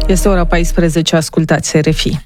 Este ora 14, ascultați RFI.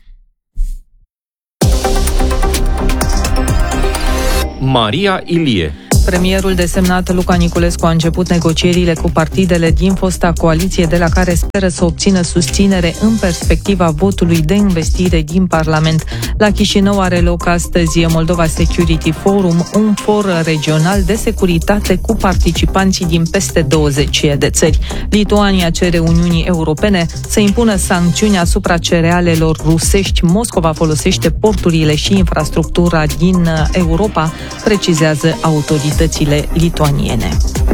Maria Ilie. Premierul desemnat Luca Niculescu a început negocierile cu partidele din fosta coaliție, de la care speră să obțină susținere în perspectiva votului de investire din Parlament. La Chișinău are loc astăzi Moldova Security Forum, un for regional de securitate cu participanții din peste 20 de țări. Lituania cere Uniunii Europene să impună sancțiuni asupra cerealelor rusești. Moscova folosește porturile și infrastructura din Europa, precizează autoritățile lituaniene.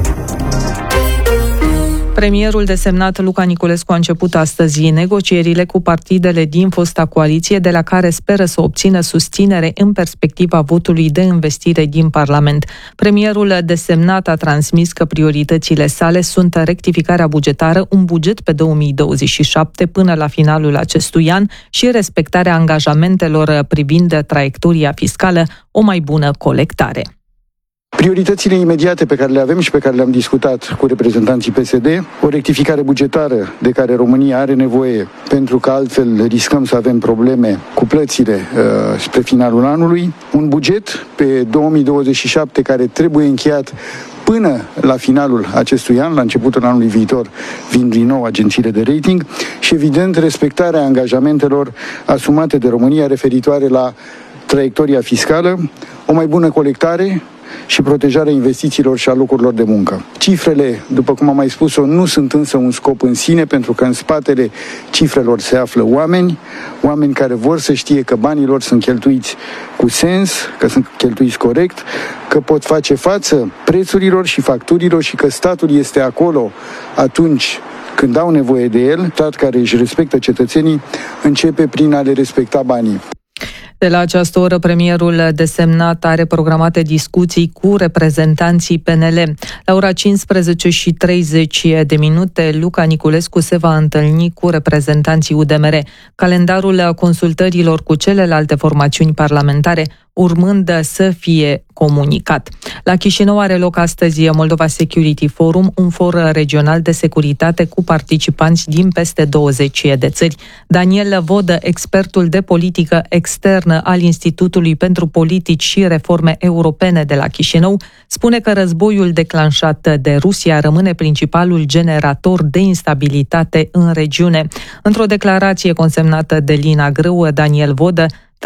Premierul desemnat Luca Niculescu a început astăzi negocierile cu partidele din fosta coaliție, de la care speră să obțină susținere în perspectiva votului de investire din Parlament. Premierul desemnat a transmis că prioritățile sale sunt rectificarea bugetară, un buget pe 2027 până la finalul acestui an și respectarea angajamentelor privind traiectoria fiscală, o mai bună colectare. Prioritățile imediate pe care le avem și pe care le-am discutat cu reprezentanții PSD, o rectificare bugetară de care România are nevoie, pentru că altfel riscăm să avem probleme cu plățile spre finalul anului, un buget pe 2027 care trebuie încheiat până la finalul acestui an, la începutul anului viitor, vin din nou agențiile de rating și, evident, respectarea angajamentelor asumate de România referitoare la traiectoria fiscală, o mai bună colectare și protejarea investițiilor și a locurilor de muncă. Cifrele, după cum am mai spus-o, nu sunt însă un scop în sine, pentru că în spatele cifrelor se află oameni care vor să știe că banii lor sunt cheltuiți cu sens, că sunt cheltuiți corect, că pot face față prețurilor și facturilor și că statul este acolo atunci când au nevoie de el. Stat care își respectă cetățenii începe prin a le respecta banii. De la această oră, premierul desemnat are programate discuții cu reprezentanții PNL. La ora 15:30, Luca Niculescu se va întâlni cu reprezentanții UDMR. Calendarul consultărilor cu celelalte formațiuni parlamentare urmând să fie comunicat. La Chișinău are loc astăzi Moldova Security Forum, un for regional de securitate cu participanți din peste 20 de țări. Daniel Vodă, expertul de politică externă al Institutului pentru Politici și Reforme Europene de la Chișinău, spune că războiul declanșat de Rusia rămâne principalul generator de instabilitate în regiune. Într-o declarație consemnată de Lina Grâu, Daniel Vodă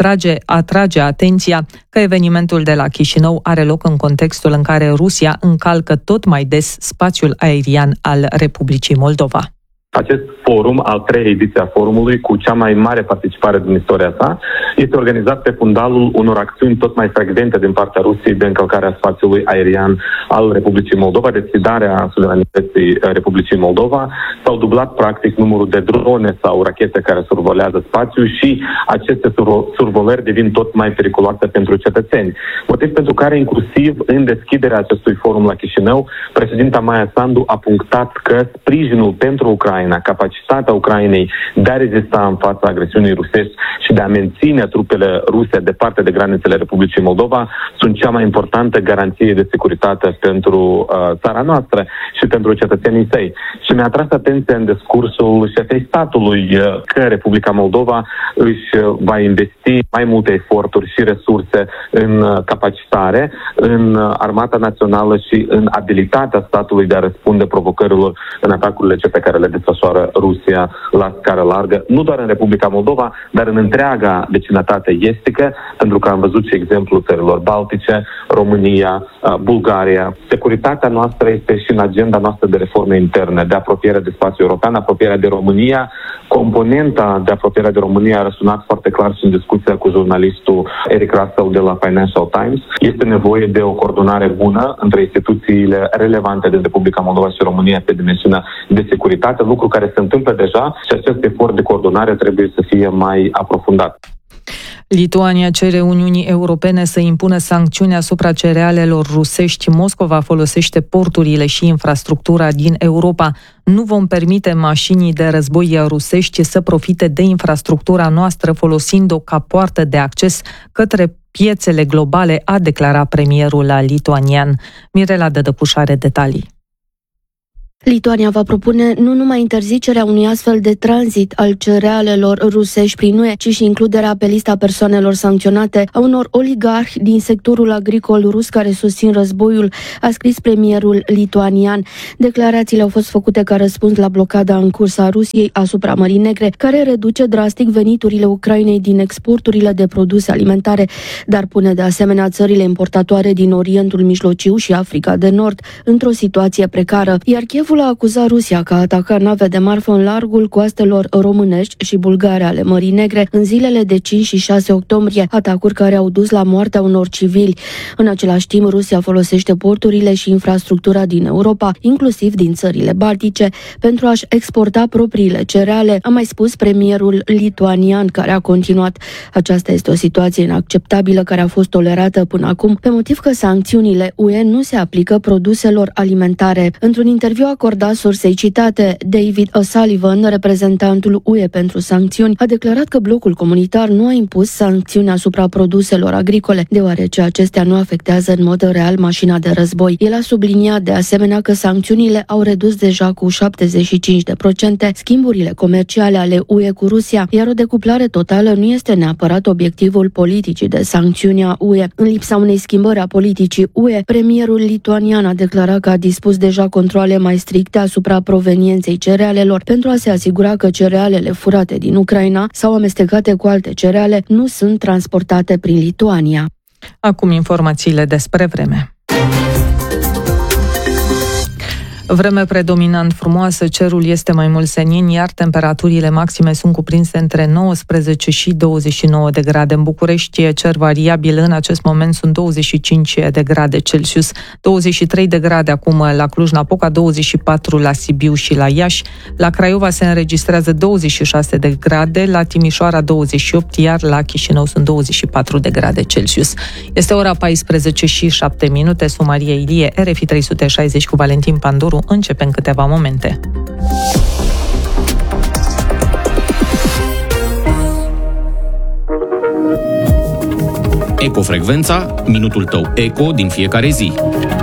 atrage atenția că evenimentul de la Chișinău are loc în contextul în care Rusia încalcă tot mai des spațiul aerian al Republicii Moldova. Acest forum, al treia ediție a forumului, cu cea mai mare participare din istoria sa, este organizat pe fundalul unor acțiuni tot mai frecvente din partea Rusiei de încălcare a spațiului aerian al Republicii Moldova, de sfidarea suveranității Republicii Moldova. S-au dublat practic numărul de drone sau rachete care survolează spațiul și aceste survolări devin tot mai periculoase pentru cetățeni. Motiv pentru care, inclusiv în deschiderea acestui forum la Chișinău, președinta Maia Sandu a punctat că sprijinul pentru Ucraina, capacitatea Ucrainei de a rezista în fața agresiunii rusești și de a menține trupele ruse departe de granițele Republicii Moldova sunt cea mai importantă garanție de securitate pentru țara noastră și pentru cetățenii săi. Și mi-a atras atenția în discursul șefei statului că Republica Moldova își va investi mai multe eforturi și resurse în capacitare, în armata națională și în abilitatea statului de a răspunde provocărilor în atacurile pe care le desfășoară Rusia la scară largă, nu doar în Republica Moldova, dar în întreaga vecinătate estică, pentru că am văzut și exemplul țărilor Baltice, România, Bulgaria. Securitatea noastră este și în agenda noastră de reforme interne, de apropiere de spațiul european, apropierea de România. Componenta de apropiere de România a răsunat foarte clar și în discuția cu jurnalistul Eric Russell de la Financial Times. Este nevoie de o coordonare bună între instituțiile relevante de Republica Moldova și România pe dimensiunea de securitate, lucru care se întâmplă deja și acest efort de coordonare trebuie să fie mai aprofundat. Lituania cere Uniunii Europene să impună sancțiuni asupra cerealelor rusești. Moscova folosește porturile și infrastructura din Europa. Nu vom permite mașinii de război rusești să profite de infrastructura noastră folosind-o ca poartă de acces către piețele globale, a declarat premierul lituanian. Mirela Dădăpuș are detalii. Lituania va propune nu numai interzicerea unui astfel de tranzit al cerealelor rusești prin UE, ci și includerea pe lista persoanelor sancționate a unor oligarhi din sectorul agricol rus care susțin războiul, a scris premierul lituanian. Declarațiile au fost făcute ca răspuns la blocada în curs a Rusiei asupra Mării Negre, care reduce drastic veniturile Ucrainei din exporturile de produse alimentare, dar pune de asemenea țările importatoare din Orientul Mijlociu și Africa de Nord într-o situație precară, iar Kievul a acuzat Rusia că a atacat nave de marfă în largul coastelor românești și bulgare ale Mării Negre în zilele de 5 și 6 octombrie, atacuri care au dus la moartea unor civili. În același timp, Rusia folosește porturile și infrastructura din Europa, inclusiv din țările baltice, pentru a-și exporta propriile cereale, a mai spus premierul lituanian, care a continuat: aceasta este o situație inacceptabilă care a fost tolerată până acum, pe motiv că sancțiunile UE nu se aplică produselor alimentare. Într-un interviu acordat sursei citate, David O'Sullivan, reprezentantul UE pentru sancțiuni, a declarat că blocul comunitar nu a impus sancțiuni asupra produselor agricole, deoarece acestea nu afectează în mod real mașina de război. El a subliniat de asemenea că sancțiunile au redus deja cu 75% schimburile comerciale ale UE cu Rusia, iar o decuplare totală nu este neapărat obiectivul politicii de sancțiuni a UE. În lipsa unei schimbări a politicii UE, premierul lituanian a declarat că a dispus deja controale mai stricte asupra provenienței cerealelor pentru a se asigura că cerealele furate din Ucraina sau amestecate cu alte cereale nu sunt transportate prin Lituania. Acum informațiile despre vreme. Vreme predominant frumoasă, cerul este mai mult senin, iar temperaturile maxime sunt cuprinse între 19 și 29 de grade. În București, cer variabil, în acest moment sunt 25 de grade Celsius, 23 de grade acum la Cluj-Napoca, 24 la Sibiu și la Iași. La Craiova se înregistrează 26 de grade, la Timișoara 28, iar la Chișinău sunt 24 de grade Celsius. Este ora 14 și 7 minute, sunt Maria Ilie, RFI 360 cu Valentin Pandoru. Începe în câteva momente. Ecofrecvența, minutul tău eco din fiecare zi.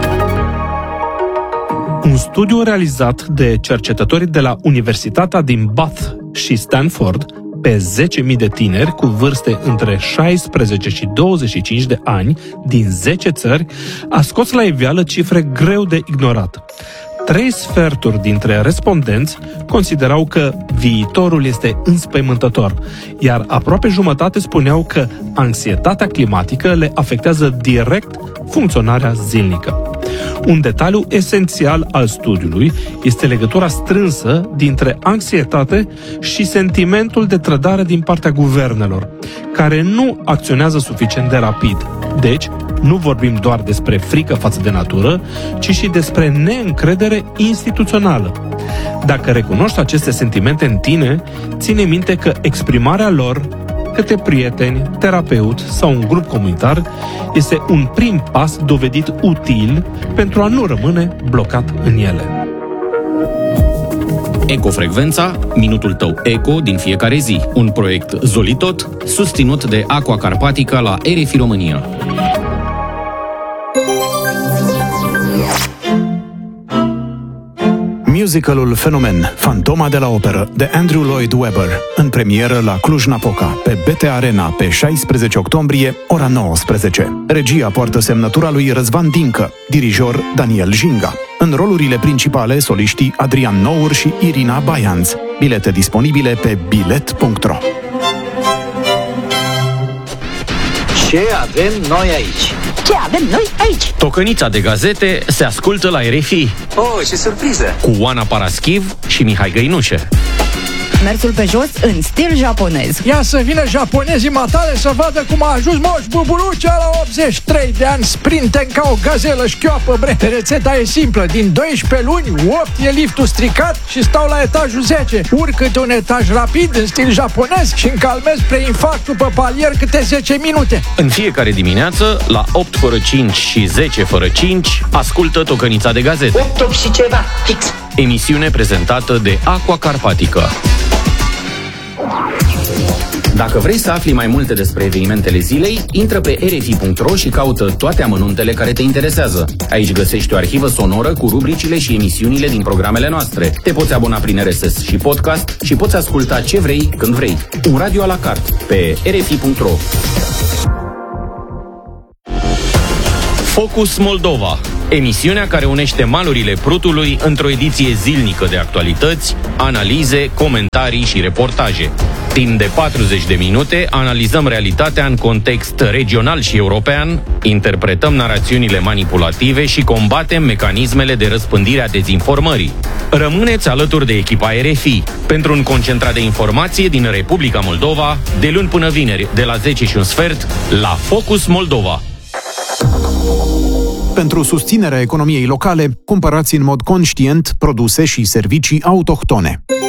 Un studiu realizat de cercetătorii de la Universitatea din Bath și Stanford pe 10.000 de tineri cu vârste între 16 și 25 de ani din 10 țări a scos la iveală cifre greu de ignorat. 3/4 dintre respondenți considerau că viitorul este înspăimântător, iar aproape jumătate spuneau că anxietatea climatică le afectează direct funcționarea zilnică. Un detaliu esențial al studiului este legătura strânsă dintre anxietate și sentimentul de trădare din partea guvernelor, care nu acționează suficient de rapid. Deci, nu vorbim doar despre frică față de natură, ci și despre neîncredere instituțională. Dacă recunoști aceste sentimente în tine, ține minte că exprimarea lor către prieteni, terapeut sau un grup comunitar este un prim pas dovedit util pentru a nu rămâne blocat în ele. Ecofrecvența, minutul tău eco din fiecare zi. Un proiect Zolitot, susținut de Aqua Carpatica la RFI România. Musicalul Fenomen, Fantoma de la Operă, de Andrew Lloyd Webber, în premieră la Cluj-Napoca, pe BT Arena, pe 16 octombrie, ora 19. Regia poartă semnătura lui Răzvan Dincă, dirijor Daniel Jinga. În rolurile principale, soliștii Adrian Nour și Irina Baianț. Bilete disponibile pe bilet.ro. Ce avem noi aici? Ce avem noi aici? Tocănița de gazete se ascultă la RFI. Oh, ce surpriză! Cu Oana Paraschiv și Mihai Găinușe. Mersul pe jos în stil japonez. Ia să vină japonezii matale să vadă cum a ajuns Moș Buburucea la 83 de ani, sprinten ca o gazelă șchioapă, bre. Rețeta e simplă, din 12 luni, 8 e liftul stricat și stau la etajul 10. Urc câte un etaj rapid în stil japonez și încalmez preinfarctul pe palier câte 10 minute. În fiecare dimineață, la 8 fără 5 și 10 fără 5, ascultă Tocănița de gazete. 8 și ceva, fix. Emisiune prezentată de Aqua Carpatica. Dacă vrei să afli mai multe despre evenimentele zilei, intră pe rfi.ro și caută toate amănuntele care te interesează. Aici găsești o arhivă sonoră cu rubricile și emisiunile din programele noastre. Te poți abona prin RSS și podcast și poți asculta ce vrei, când vrei. Un radio à la carte pe rfi.ro. Focus Moldova, emisiunea care unește malurile Prutului într-o ediție zilnică de actualități, analize, comentarii și reportaje. Timp de 40 de minute analizăm realitatea în context regional și european, interpretăm narațiunile manipulative și combatem mecanismele de răspândire a dezinformării. Rămâneți alături de echipa RFI pentru un concentrat de informație din Republica Moldova, de luni până vineri, de la 10:15, la Focus Moldova. Pentru susținerea economiei locale, cumpărați în mod conștient produse și servicii autohtone.